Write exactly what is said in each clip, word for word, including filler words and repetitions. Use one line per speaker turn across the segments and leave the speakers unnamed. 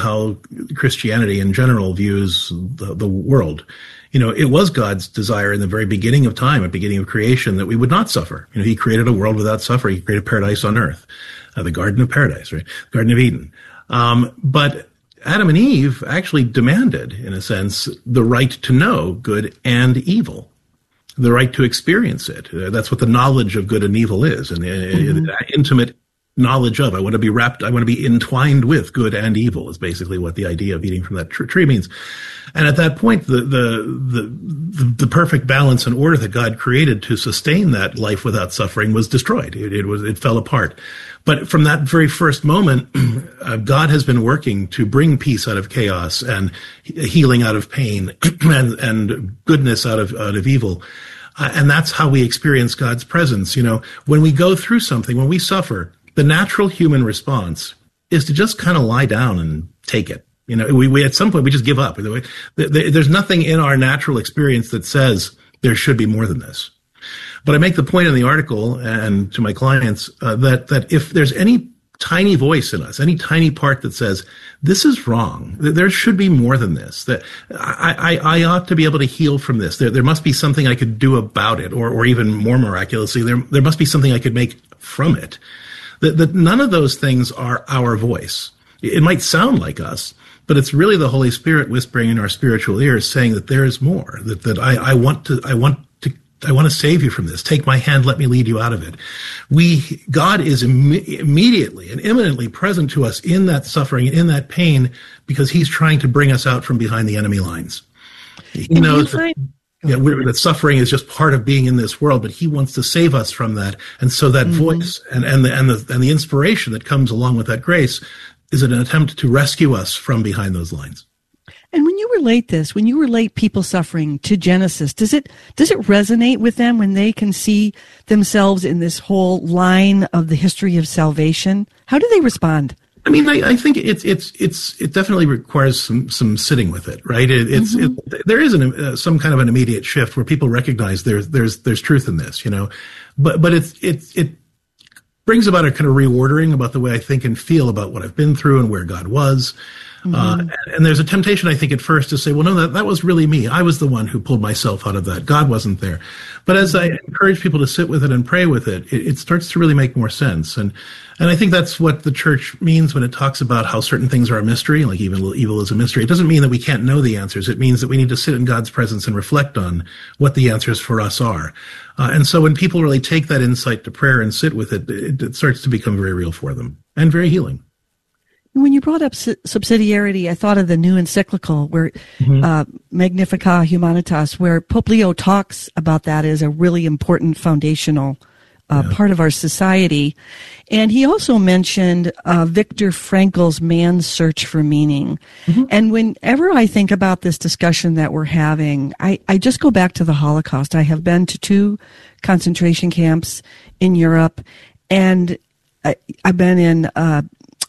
how Christianity in general views the, the world. You know, it was God's desire in the very beginning of time, at the beginning of creation, that we would not suffer. You know, he created a world without suffering. He created paradise on earth, uh, the Garden of Paradise, right? Garden of Eden. Um, but Adam and Eve actually demanded, in a sense, the right to know good and evil, the right to experience it. Uh, that's what the knowledge of good and evil is, and uh, mm-hmm. uh, intimate knowledge of. I want to be wrapped, I want to be entwined with good and evil is basically what the idea of eating from that tr- tree means. And at that point, the, the, the, the perfect balance and order that God created to sustain that life without suffering was destroyed. It, it was, it fell apart. But from that very first moment, uh, God has been working to bring peace out of chaos and healing out of pain and, and goodness out of, out of evil. Uh, and that's how we experience God's presence. You know, when we go through something, when we suffer, the natural human response is to just kind of lie down and take it. You know, we, we at some point we just give up. There's nothing in our natural experience that says there should be more than this. But I make the point in the article and to my clients uh, that that if there's any tiny voice in us, any tiny part that says this is wrong, there should be more than this, that I, I, I ought to be able to heal from this. There, there must be something I could do about it, or, or even more miraculously, there, there must be something I could make from it. That, that none of those things are our voice. It might sound like us, but it's really the Holy Spirit whispering in our spiritual ears, saying that there is more. That that I, I want to, I want to, I want to save you from this. Take my hand, let me lead you out of it. We, God is Im- immediately and imminently present to us in that suffering, in that pain, because He's trying to bring us out from behind the enemy lines. He
and
knows.
Find-
Yeah, we're, that suffering is just part of being in this world, but He wants to save us from that. And so that mm-hmm. voice and, and the, and the, and the inspiration that comes along with that grace is an attempt to rescue us from behind those lines.
And when you relate this, when you relate people suffering to Genesis, does it, does it resonate with them when they can see themselves in this whole line of the history of salvation? How do they respond?
I mean, I, I think it's it's it's it definitely requires some some sitting with it, right? It, it's mm-hmm. it, there is an, uh, some kind of an immediate shift where people recognize there's there's there's truth in this, you know, but but it's it's it brings about a kind of reordering about the way I think and feel about what I've been through and where God was. Mm-hmm. Uh, and, and there's a temptation, I think, at first to say, well, no, that, that was really me. I was the one who pulled myself out of that. God wasn't there. But as I encourage people to sit with it and pray with it, it, it starts to really make more sense. And and I think that's what the church means when it talks about how certain things are a mystery, like evil, evil is a mystery. It doesn't mean that we can't know the answers. It means that we need to sit in God's presence and reflect on what the answers for us are. Uh, and so when people really take that insight to prayer and sit with it, it, it starts to become very real for them and very healing.
When you brought up su- subsidiarity, I thought of the new encyclical where mm-hmm. uh, Magnificat Humanitas, where Pope Leo talks about that as a really important foundational uh, yeah. part of our society. And he also mentioned uh, Viktor Frankl's Man's Search for Meaning. Mm-hmm. And whenever I think about this discussion that we're having, I, I just go back to the Holocaust. I have been to two concentration camps in Europe, and I, I've been in uh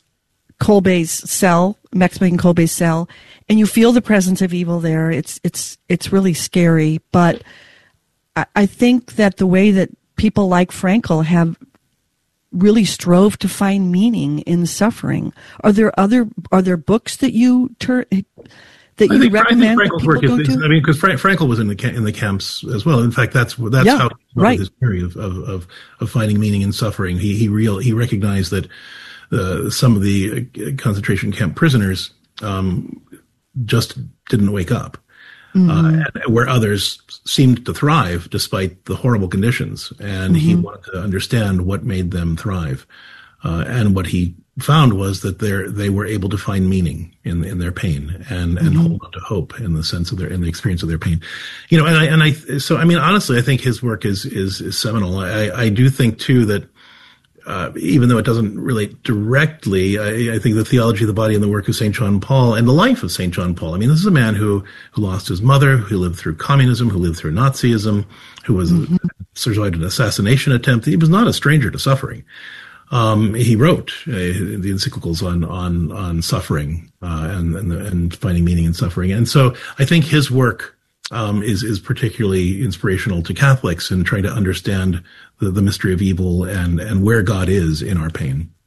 Kolbe's cell, Maximilian Kolbe's cell, and you feel the presence of evil there. It's it's it's really scary, but I, I think that the way that people like Frankl have really strove to find meaning in suffering. Are there other are there books that you tur- that you
think,
recommend?
I think Frankl's work is, is, I mean, because Frank, Frankl was in the in the camps as well. In fact, that's that's
yeah,
how he
right.
his theory of, of of of finding meaning in suffering. He he real he recognized that. Uh, some of the concentration camp prisoners um, just didn't wake up, mm-hmm. uh, where others seemed to thrive despite the horrible conditions. And mm-hmm. he wanted to understand what made them thrive. Uh, and what he found was that they they were able to find meaning in in their pain and and mm-hmm. hold on to hope in the sense of their in the experience of their pain. You know, and I and I so I mean honestly, I think his work is is, is seminal. I I do think too that. Uh, even though it doesn't relate directly, I, I think the theology of the body and the work of Saint John Paul and the life of Saint John Paul. I mean, this is a man who, who lost his mother, who lived through communism, who lived through Nazism, who was mm-hmm. survived an assassination attempt. He was not a stranger to suffering. Um, he wrote uh, the encyclicals on on on suffering uh, and and, and finding meaning in suffering. And so I think his work um, is is particularly inspirational to Catholics in trying to understand the, the mystery of evil and, and where God is in our pain.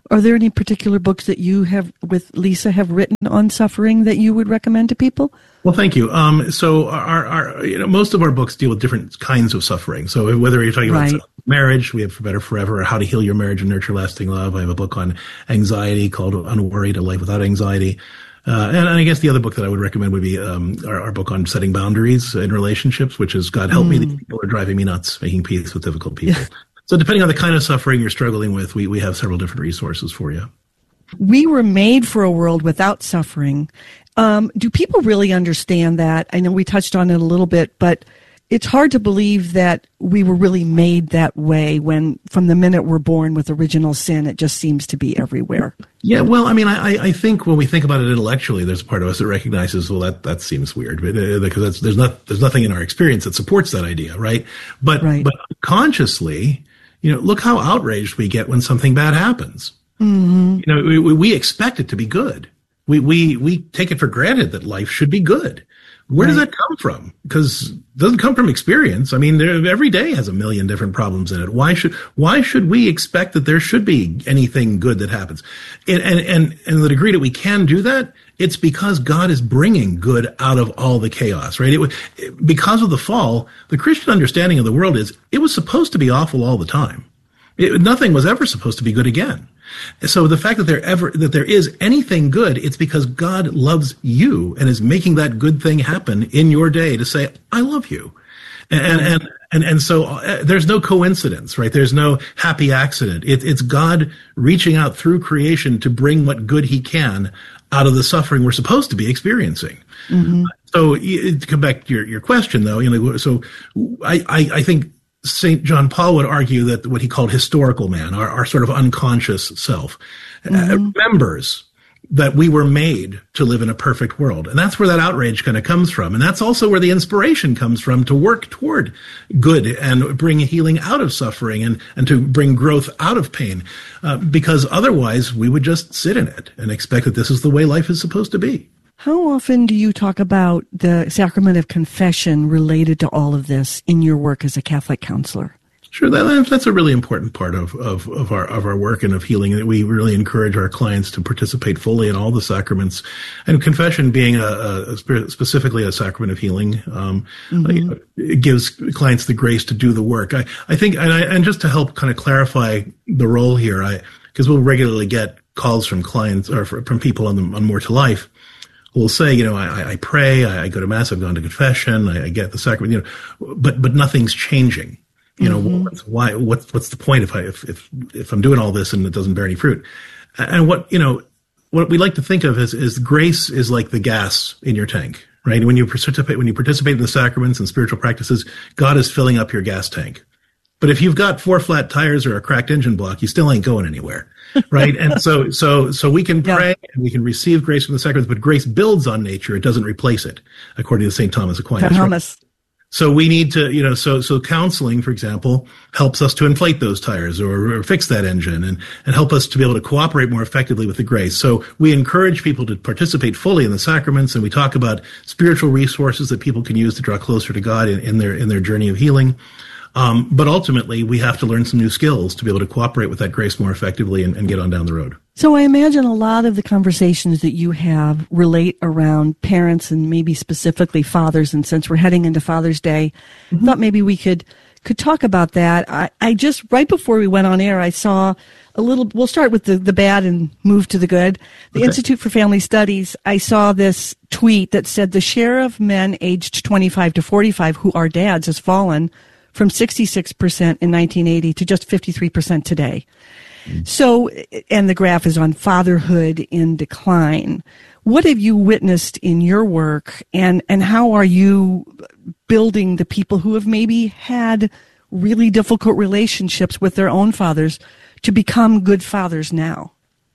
Are there any particular books that you have, with Lisa, have written on suffering that you would recommend to people?
Well, thank you. Um, so our, our, you know, most of our books deal with different kinds of suffering. So whether you're talking
right.
about marriage, we have For Better Forever, or How to Heal Your Marriage and Nurture Lasting Love. I have a book on anxiety called Unworried, A Life Without Anxiety. Uh, and, and I guess the other book that I would recommend would be um, our, our book on setting boundaries in relationships, which is God Help mm. Me, These People Are Driving Me Nuts, Making Peace with Difficult People. So depending on the kind of suffering you're struggling with, we, we have several different resources for you.
We were made for a world without suffering. Um, do people really understand that? I know we touched on it a little bit, but it's hard to believe that we were really made that way when from the minute we're born with original sin, it just seems to be everywhere.
Yeah, well, I mean, I, I think when we think about it intellectually, there's a part of us that recognizes, well, that, that seems weird, but, uh, because that's, there's not there's nothing in our experience that supports that idea, right? But right. but consciously, you know, look how outraged we get when something bad happens.
Mm-hmm.
You know, we, we expect it to be good. We we we take it for granted that life should be good. Where right. does that come from? Because it doesn't come from experience. I mean, there, every day has a million different problems in it. Why should why should we expect that there should be anything good that happens? And and and, and the degree that we can do that, it's because God is bringing good out of all the chaos, right? It, it, because of the fall, the Christian understanding of the world is it was supposed to be awful all the time. It, nothing was ever supposed to be good again. So the fact that there ever that there is anything good, it's because God loves you and is making that good thing happen in your day to say, I love you. And and and, and so uh, there's no coincidence, right? There's no happy accident. It, it's God reaching out through creation to bring what good he can out of the suffering we're supposed to be experiencing.
Mm-hmm.
So to come back to your, your question, though, you know, so I, I, I think Saint John Paul would argue that what he called historical man, our, our sort of unconscious self, mm-hmm. uh, remembers that we were made to live in a perfect world. And that's where that outrage kind of comes from. And that's also where the inspiration comes from to work toward good and bring healing out of suffering and, and to bring growth out of pain. Uh, because otherwise we would just sit in it and expect that this is the way life is supposed to be.
How often do you talk about the sacrament of confession related to all of this in your work as a Catholic counselor?
Sure, that, that's a really important part of, of, of our of our work and of healing. That we really encourage our clients to participate fully in all the sacraments, and confession being a, a specifically a sacrament of healing, um, mm-hmm. it gives clients the grace to do the work. I, I think, and, I, and just to help kind of clarify the role here, I because we'll regularly get calls from clients or from people on the on More to Life. Will say, you know, I, I pray, I go to mass, I've gone to confession, I, I get the sacrament, you know, but but nothing's changing. You know, mm-hmm. what's, why? What's what's the point if I if, if if I'm doing all this and it doesn't bear any fruit? And what you know, what we like to think of is is grace is like the gas in your tank, right? When you participate when you participate in the sacraments and spiritual practices, God is filling up your gas tank. But if you've got four flat tires or a cracked engine block, you still ain't going anywhere, right? And so, so, so we can pray yeah. and we can receive grace from the sacraments, but grace builds on nature; it doesn't replace it, according to Saint Thomas Aquinas.
Thomas.
So we need to, you know, so so counseling, for example, helps us to inflate those tires or, or fix that engine and and help us to be able to cooperate more effectively with the grace. So we encourage people to participate fully in the sacraments, and we talk about spiritual resources that people can use to draw closer to God in, in their in their journey of healing. Um, but ultimately, we have to learn some new skills to be able to cooperate with that grace more effectively and, and get on down the road.
So I imagine a lot of the conversations that you have relate around parents and maybe specifically fathers. And since we're heading into Father's Day, mm-hmm. I thought maybe we could could talk about that. I, I just, right before we went on air, I saw a little, we'll start with the, the bad and move to the good. The okay. Institute for Family Studies, I saw this tweet that said the share of men aged twenty-five to forty-five who are dads has fallen from sixty-six percent in nineteen eighty to just fifty-three percent today. Mm. So, and the graph is on fatherhood in decline. What have you witnessed in your work, and, and how are you building the people who have maybe had really difficult relationships with their own fathers to become good fathers now?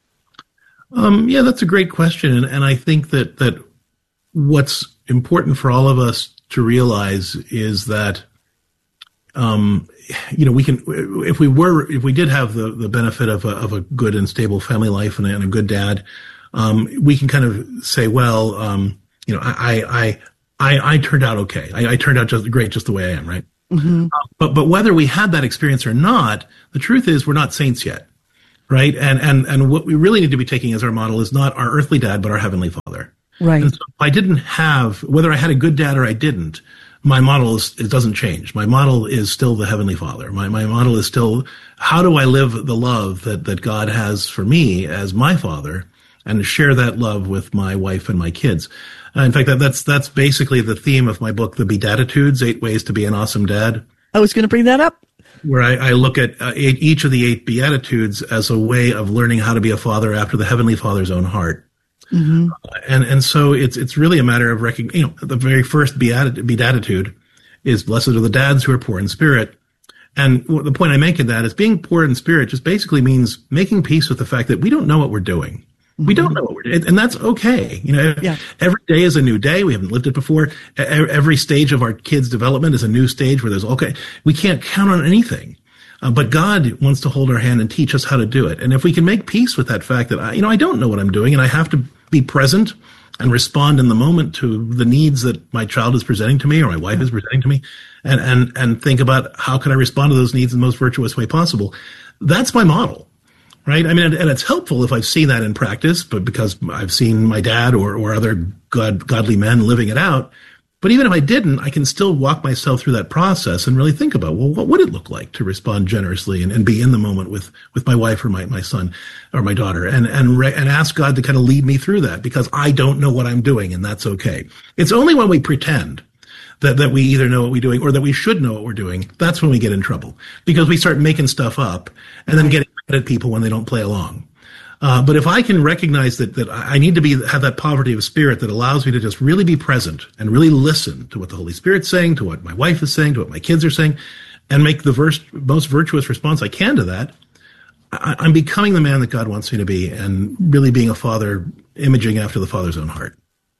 Um, yeah, that's a great question. And, and I think that, that what's important for all of us to realize is that Um, you know, we can, if we were, if we did have the, the benefit of a, of a good and stable family life and a, and a good dad, um, we can kind of say, well, um, you know, I, I, I, I turned out okay. I, I turned out just great, just the way I am, right?
Mm-hmm.
Uh, but, but whether we had that experience or not, the truth is we're not saints yet, right? And and and what we really need to be taking as our model is not our earthly dad, but our heavenly Father.
Right.
And so if I didn't have, whether I had a good dad or I didn't, my model is, it doesn't change. My model is still the Heavenly Father. My my model is still, how do I live the love that, that God has for me as my father, and share that love with my wife and my kids. Uh, in fact, that, that's that's basically the theme of my book, The Beatitudes, Eight Ways to Be an Awesome Dad.
I was going to bring that up.
Where I, I look at uh, eight, each of the eight Beatitudes as a way of learning how to be a father after the Heavenly Father's own heart. Mm-hmm. Uh, and and so it's it's really a matter of recognizing, you know, the very first beatitude, beatitude is blessed are the dads who are poor in spirit. And the point I make in that is being poor in spirit just basically means making peace with the fact that we don't know what we're doing. Mm-hmm. We don't know what we're doing, and that's okay. You know, yeah. Every day is a new day. We haven't lived it before. Every stage of our kids' development is a new stage where there's okay. We can't count on anything. Uh, but God wants to hold our hand and teach us how to do it. And if we can make peace with that fact that, I, you know, I don't know what I'm doing, and I have to be present and respond in the moment to the needs that my child is presenting to me or my wife is presenting to me, and, and, and think about how can I respond to those needs in the most virtuous way possible. That's my model, right? I mean, and, and it's helpful if I've seen that in practice, but because I've seen my dad or, or other God, godly men living it out. But even if I didn't, I can still walk myself through that process and really think about, well, what would it look like to respond generously and, and be in the moment with, with my wife or my, my son or my daughter, and, and, re- and ask God to kind of lead me through that, because I don't know what I'm doing, and that's okay. It's only when we pretend that, that we either know what we're doing or that we should know what we're doing, that's when we get in trouble, because we start making stuff up and then getting mad at people when they don't play along. Uh, but if I can recognize that, that I need to be, have that poverty of spirit that allows me to just really be present and really listen to what the Holy Spirit's saying, to what my wife is saying, to what my kids are saying, and make the verse, most virtuous response I can to that, I, I'm becoming the man that God wants me to be, and really being a father, imaging after the Father's own heart.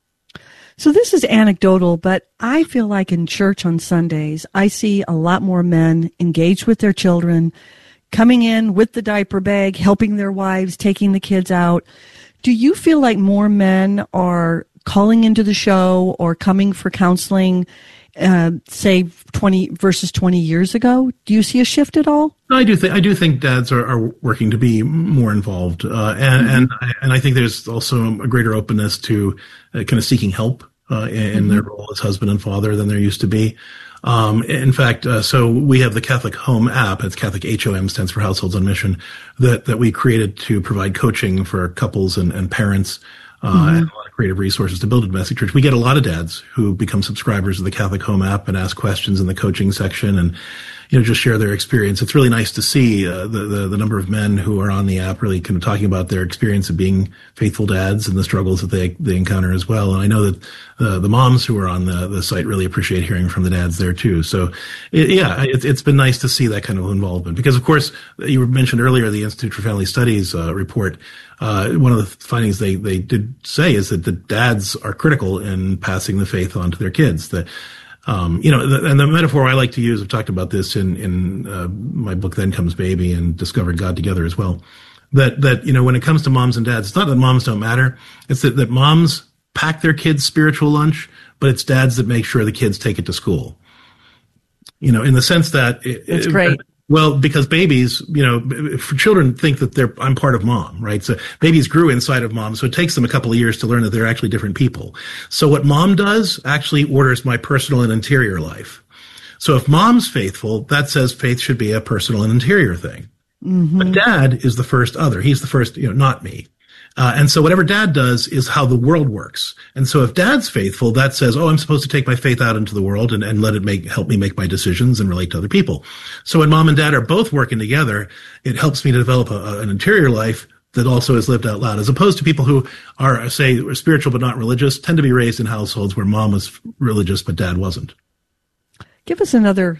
So this is anecdotal, but I feel like in church on Sundays, I see a lot more men engaged with their children, coming in with the diaper bag, helping their wives, taking the kids out. Do you feel like more men are calling into the show or coming for counseling, uh, say twenty versus twenty years ago? Do you see a shift at all?
No, I do think I do think dads are, are working to be more involved, uh, and mm-hmm. and I, and I think there's also a greater openness to uh, kind of seeking help uh, in, mm-hmm. their role as husband and father than there used to be. Um, in fact, uh, so we have the Catholic Home app. It's Catholic H O M, stands for Households on Mission, that, that we created to provide coaching for couples and, and parents, uh, mm-hmm. and a lot of creative resources to build a domestic church. We get a lot of dads who become subscribers of the Catholic Home app and ask questions in the coaching section and, you know, just share their experience. It's really nice to see uh, the, the the number of men who are on the app really kind of talking about their experience of being faithful dads and the struggles that they they encounter as well. And I know that uh, the moms who are on the, the site really appreciate hearing from the dads there too. So, it, yeah, it, it's been nice to see that kind of involvement, because, of course, you mentioned earlier the Institute for Family Studies uh, report. Uh, one of the findings they, they did say is that the dads are critical in passing the faith on to their kids. That Um, you know, the, and the metaphor I like to use, I've talked about this in, in, uh, my book, Then Comes Baby, and Discovered God Together as well. That, that, you know, when it comes to moms and dads, it's not that moms don't matter. It's that, that moms pack their kids' spiritual lunch, but it's dads that make sure the kids take it to school. You know, in the sense that. It,
That's great.
It, Well, because babies, you know, children think that they're, I'm part of mom, right? So babies grew inside of mom. So it takes them a couple of years to learn that they're actually different people. So what mom does actually orders my personal and interior life. So if mom's faithful, that says faith should be a personal and interior thing. Mm-hmm. But dad is the first other. He's the first, you know, not me. Uh, and so whatever dad does is how the world works. And so if dad's faithful, that says, oh, I'm supposed to take my faith out into the world and, and let it make, help me make my decisions and relate to other people. So when mom and dad are both working together, it helps me to develop a, an interior life that also is lived out loud, as opposed to people who are, say, spiritual but not religious, tend to be raised in households where mom was religious but dad wasn't.
Give us another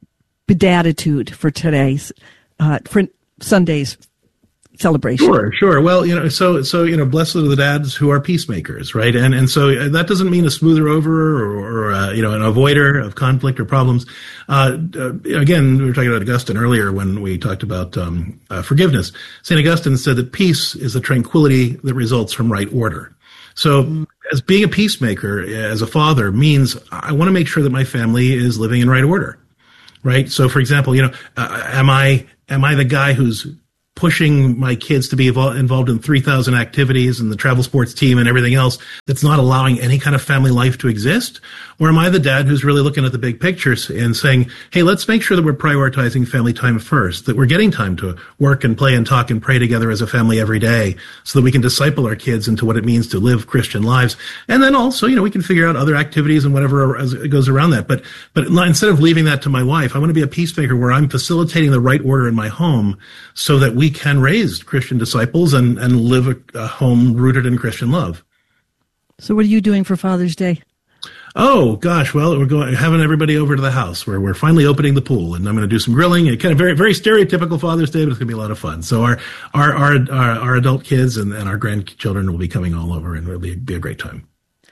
beatitude for today's, uh, for Sunday's celebration.
Sure, sure. Well, you know, so, so, you know, blessed are the dads who are peacemakers, right? And, and so that doesn't mean a smoother over or, or uh, you know, an avoider of conflict or problems. Uh, uh, again, we were talking about Augustine earlier when we talked about um, uh, forgiveness. Saint Augustine said that peace is the tranquility that results from right order. So mm-hmm. as being a peacemaker, as a father, means I want to make sure that my family is living in right order, right? So, for example, you know, uh, am I, am I the guy who's pushing my kids to be involved in three thousand activities and the travel sports team and everything else that's not allowing any kind of family life to exist? Or am I the dad who's really looking at the big pictures and saying, hey, let's make sure that we're prioritizing family time first, that we're getting time to work and play and talk and pray together as a family every day so that we can disciple our kids into what it means to live Christian lives. And then also, you know, we can figure out other activities and whatever as it goes around that. But, but instead of leaving that to my wife, I want to be a peacemaker where I'm facilitating the right order in my home so that we can raise Christian disciples and, and live a, a home rooted in Christian love.
So what are you doing for Father's Day?
Oh, gosh. Well, we're going having everybody over to the house where we're finally opening the pool, and I'm going to do some grilling. And kind of very, very stereotypical Father's Day, but it's going to be a lot of fun. So our, our, our, our, our adult kids and, and our grandchildren will be coming all over, and it'll be, be a great time.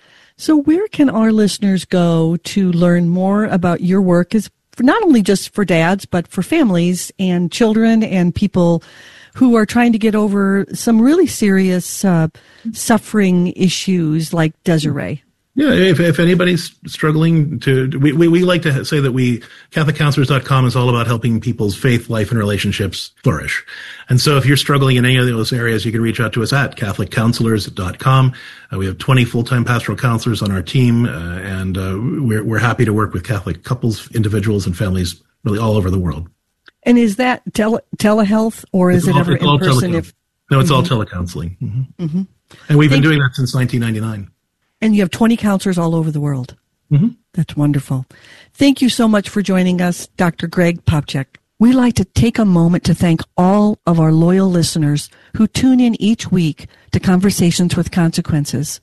So where can our listeners go to learn more about your work as for not only just for dads, but for families and children and people who are trying to get over some really serious uh, suffering issues like Desiree?
Yeah, if, if anybody's struggling to, we, we, we like to say that we, Catholic Counselors dot com is all about helping people's faith, life, and relationships flourish. And so if you're struggling in any of those areas, you can reach out to us at Catholic Counselors dot com. Uh, we have twenty full-time pastoral counselors on our team, uh, and uh, we're, we're happy to work with Catholic couples, individuals, and families really all over the world.
And is that tele- telehealth, or is
it's
it
all,
ever in person? If
No, it's
mm-hmm.
all telecounseling. Mm-hmm. Mm-hmm. And we've Thank been doing you. that since nineteen ninety-nine.
And you have twenty counselors all over the world.
Mm-hmm.
That's wonderful. Thank you so much for joining us, Doctor Greg Popcak. We'd like to take a moment to thank all of our loyal listeners who tune in each week to Conversations with Consequences.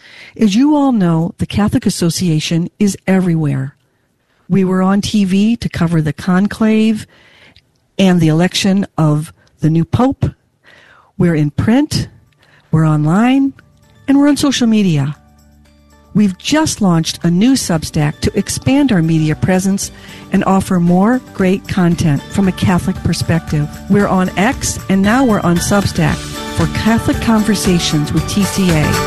As you all know, the Catholic Association is everywhere. We were on T V to cover the conclave and the election of the new Pope. We're in print, we're online, and we're on social media. We've just launched a new Substack to expand our media presence and offer more great content from a Catholic perspective. We're on X, and now we're on Substack for Catholic Conversations with T C A.